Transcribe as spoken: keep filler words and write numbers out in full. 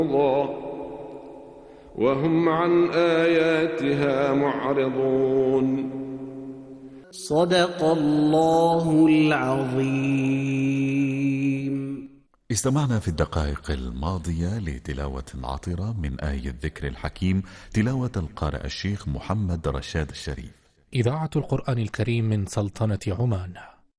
وهم عن آياتها معرضون. صدق الله العظيم. استمعنا في الدقائق الماضية لتلاوة عطرة من آية الذكر الحكيم، تلاوة القارئ الشيخ محمد رشاد الشريف. إذاعة القرآن الكريم من سلطنة عمان.